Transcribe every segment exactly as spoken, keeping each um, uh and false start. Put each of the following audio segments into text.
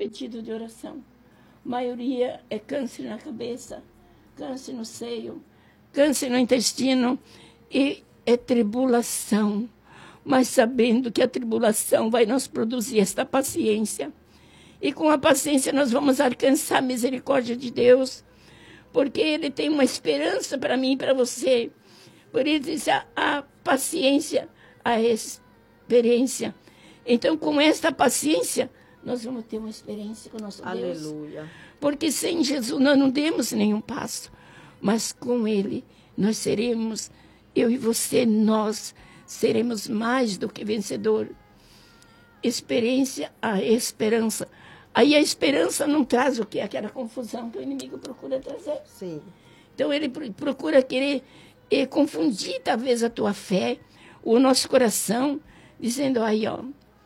pedido de oração. A maioria é câncer na cabeça, câncer no seio, câncer no intestino e é tribulação. Mas sabendo que a tribulação vai nos produzir esta paciência. E com a paciência nós vamos alcançar a misericórdia de Deus, porque Ele tem uma esperança para mim e para você. Por isso diz a, a paciência, a experiência. Então, com esta paciência, nós vamos ter uma experiência com o nosso Deus. Aleluia. Porque sem Jesus nós não demos nenhum passo. Mas com Ele nós seremos, eu e você, nós seremos mais do que vencedor. Experiência, a esperança. Aí a esperança não traz o quê? Aquela confusão que o inimigo procura trazer. Sim. Então ele procura querer eh, confundir talvez a tua fé, o nosso coração, dizendo aí, ó,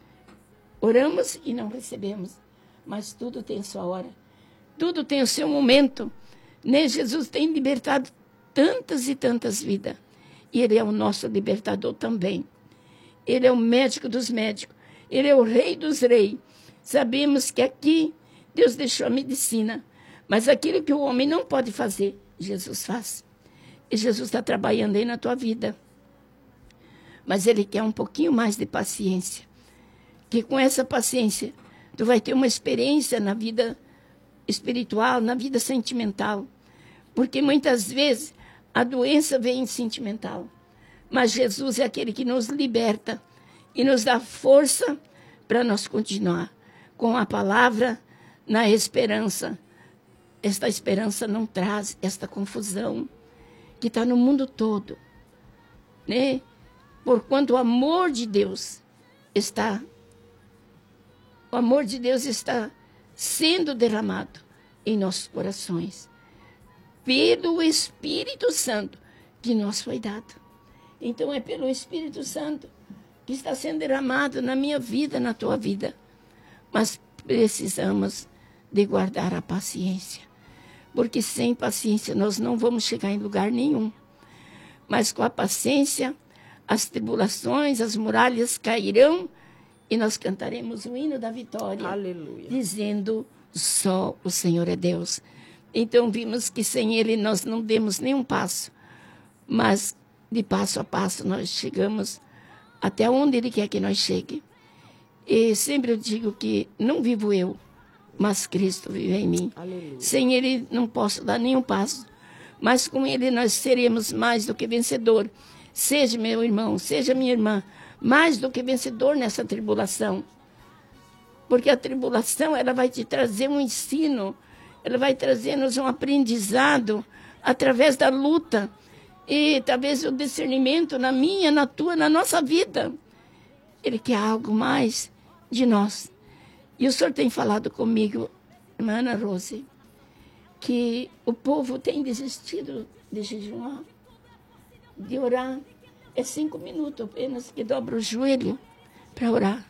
oramos e não recebemos, mas tudo tem sua hora, tudo tem o seu momento, né? Jesus tem libertado tantas e tantas vidas, e Ele é o nosso libertador também. Ele é o médico dos médicos, Ele é o rei dos reis. Sabemos que aqui Deus deixou a medicina, mas aquilo que o homem não pode fazer, Jesus faz. E Jesus está trabalhando aí na tua vida. Mas Ele quer um pouquinho mais de paciência. Que com essa paciência, tu vai ter uma experiência na vida espiritual, na vida sentimental. Porque muitas vezes a doença vem sentimental. Mas Jesus é aquele que nos liberta e nos dá força para nós continuar com a palavra na esperança. Esta esperança não traz esta confusão que está no mundo todo, né? Porquanto o amor de Deus está, o amor de Deus está sendo derramado em nossos corações, pelo Espírito Santo que nos foi dado. Então é pelo Espírito Santo que está sendo derramado na minha vida, na tua vida. Mas precisamos de guardar a paciência, porque sem paciência nós não vamos chegar em lugar nenhum. Mas com a paciência, as tribulações, as muralhas cairão e nós cantaremos o hino da vitória. Aleluia. Dizendo, só o Senhor é Deus. Então vimos que sem Ele nós não demos nenhum passo, mas de passo a passo nós chegamos até onde Ele quer que nós chegue. E sempre eu digo que não vivo eu, mas Cristo vive em mim. Aleluia. Sem Ele não posso dar nenhum passo, mas com Ele nós seremos mais do que vencedor. Seja meu irmão, seja minha irmã, mais do que vencedor nessa tribulação. Porque a tribulação, ela vai te trazer um ensino, ela vai trazer-nos um aprendizado através da luta e talvez o discernimento na minha, na tua, na nossa vida. Ele quer algo mais de nós. E o Senhor tem falado comigo, irmã Ana Rose, que o povo tem desistido de jejuar, de orar. É cinco minutos apenas que dobra o joelho para orar.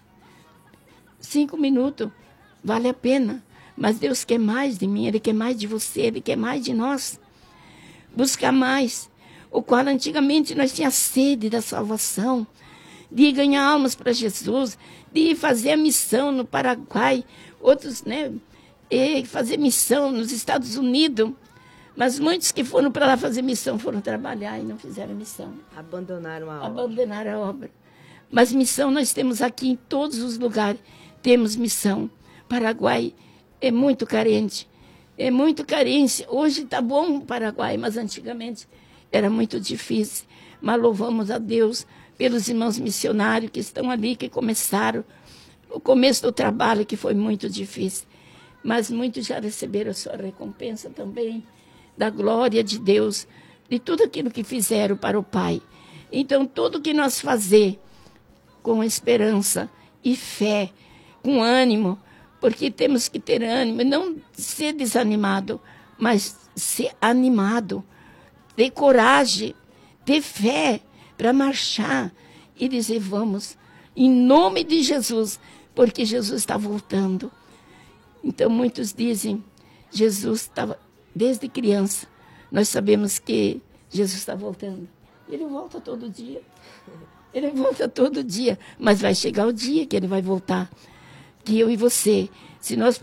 Cinco minutos, vale a pena. Mas Deus quer mais de mim, Ele quer mais de você, Ele quer mais de nós. Buscar mais. O qual antigamente nós tínhamos sede da salvação, de ganhar almas para Jesus, de fazer a missão no Paraguai, outros, né, e fazer missão nos Estados Unidos. Mas muitos que foram para lá fazer missão foram trabalhar e não fizeram missão. Abandonaram a obra. Abandonaram a obra. Mas missão nós temos aqui em todos os lugares. Temos missão. Paraguai é muito carente. É muito carência. Hoje está bom o Paraguai, mas antigamente era muito difícil. Mas louvamos a Deus pelos irmãos missionários que estão ali, que começaram o começo do trabalho, que foi muito difícil. Mas muitos já receberam a sua recompensa também, da glória de Deus, de tudo aquilo que fizeram para o Pai. Então, tudo que nós fazer com esperança e fé, com ânimo, porque temos que ter ânimo, não ser desanimado, mas ser animado, ter coragem, ter fé para marchar e dizer, vamos, em nome de Jesus, porque Jesus está voltando. Então, muitos dizem, Jesus estava... Desde criança, nós sabemos que Jesus está voltando. Ele volta todo dia. Ele volta todo dia. Mas vai chegar o dia que Ele vai voltar. Que eu e você, se nós